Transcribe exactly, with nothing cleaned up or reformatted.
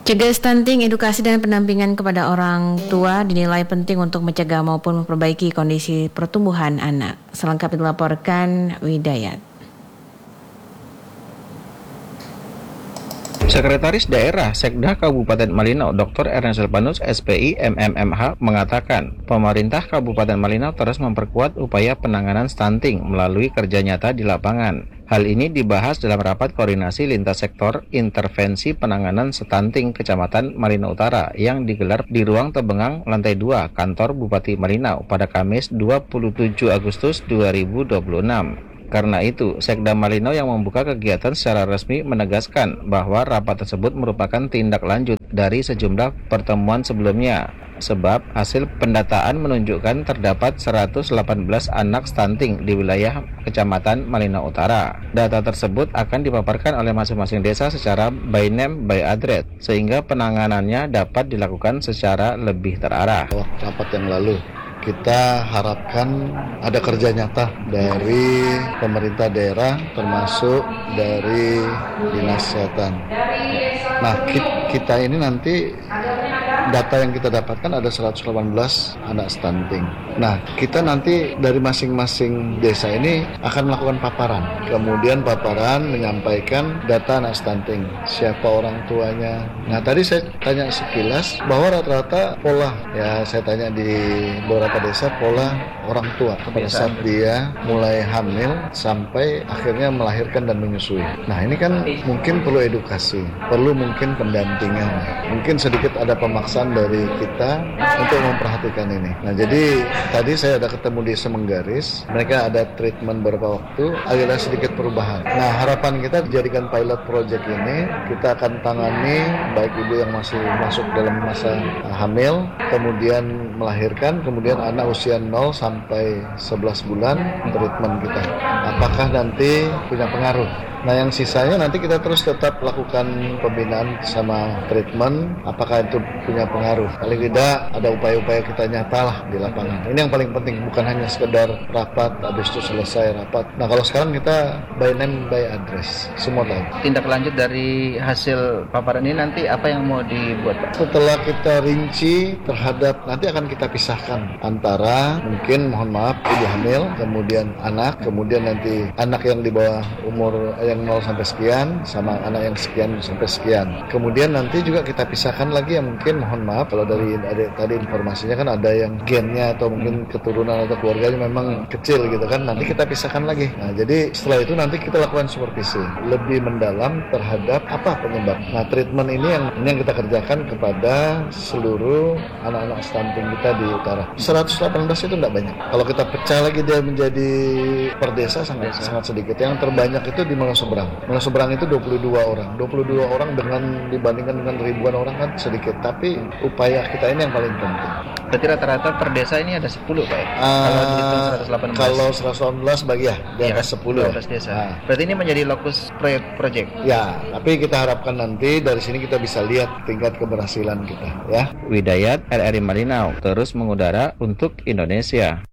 Cegah stunting, edukasi dan pendampingan kepada orang tua dinilai penting untuk mencegah maupun memperbaiki kondisi pertumbuhan anak. Selengkapnya dilaporkan Widayat. Sekretaris Daerah Sekda Kabupaten Malinau, Doktor Ernest Silvanus, S P I M M M H, mengatakan pemerintah Kabupaten Malinau terus memperkuat upaya penanganan stunting melalui kerja nyata di lapangan. Hal ini dibahas dalam rapat koordinasi lintas sektor intervensi penanganan stunting Kecamatan Malinau Utara yang digelar di ruang Tebengang lantai dua kantor Bupati Malinau pada Kamis dua puluh tujuh Agustus dua ribu dua puluh enam. Karena itu, Sekda Malinau yang membuka kegiatan secara resmi menegaskan bahwa rapat tersebut merupakan tindak lanjut dari sejumlah pertemuan sebelumnya. Sebab hasil pendataan menunjukkan terdapat seratus delapan belas anak stunting di wilayah Kecamatan Malinau Utara. Data tersebut akan dipaparkan oleh masing-masing desa secara by name by address, sehingga penanganannya dapat dilakukan secara lebih terarah. Rapat yang lalu kita harapkan ada kerja nyata dari pemerintah daerah termasuk dari dinas kesehatan. Nah, kita ini nanti data yang kita dapatkan ada seratus delapan belas anak stunting. Nah, kita nanti dari masing-masing desa ini akan melakukan paparan. Kemudian paparan menyampaikan data anak stunting, siapa orang tuanya. Nah, tadi saya tanya sekilas bahwa rata-rata pola, ya saya tanya di beberapa desa pola orang tua pada saat dia mulai hamil sampai akhirnya melahirkan dan menyusui. Nah, ini kan mungkin perlu edukasi, perlu mungkin pendampingan, mungkin sedikit ada pemaksaan dari kita untuk memperhatikan ini. Nah, jadi tadi saya ada ketemu di Semenggaris, mereka ada treatment beberapa waktu, agak sedikit perubahan. Nah, harapan kita dijadikan pilot project ini, kita akan tangani baik ibu yang masih masuk dalam masa hamil, kemudian melahirkan, kemudian anak usia nol sampai sebelas bulan treatment kita. Apakah nanti punya pengaruh? Nah, yang sisanya nanti kita terus tetap lakukan pembinaan sama treatment, apakah itu punya pengaruh. Paling tidak ada upaya-upaya kita nyata lah di lapangan. Ini yang paling penting, bukan hanya sekedar rapat, habis itu selesai rapat. Nah, kalau sekarang kita by name by address, semua tahu. Tindak lanjut dari hasil paparan ini nanti apa yang mau dibuat, Pak? Setelah kita rinci terhadap, nanti akan kita pisahkan antara mungkin mohon maaf ibu hamil, kemudian anak, kemudian nanti anak yang di bawah umur yang nol sampai sekian sama anak yang sekian sampai sekian. Kemudian nanti juga kita pisahkan lagi yang mungkin mohon maaf kalau dari ada, tadi informasinya kan ada yang gennya atau mungkin keturunan atau keluarganya memang kecil gitu kan, nanti kita pisahkan lagi. Nah, jadi setelah itu nanti kita lakukan supervisi lebih mendalam terhadap apa penyebab. Nah, treatment ini yang ini yang kita kerjakan kepada seluruh anak-anak stunting kita di utara. seratus delapan belas itu tidak banyak. Kalau kita pecah lagi dia menjadi per desa sangat desa. sangat sedikit. Yang terbanyak itu di Malang Seberang. Malang Seberang itu dua puluh dua orang. dua puluh dua orang dengan dibandingkan dengan ribuan orang kan sedikit. Tapi upaya kita ini yang paling penting. Berarti rata-rata per desa ini ada sepuluh, Pak? Uh, kalau dihitung seratus delapan belas. Kalau seratus delapan belas bagi ya, di atas ya, sepuluh. dua belas desa. Nah. Berarti ini menjadi lokus proyek project. Ya, tapi kita harapkan nanti dari sini kita bisa lihat tingkat keberhasilan kita, ya. Widayat, R R I Malinau, terus mengudara untuk Indonesia.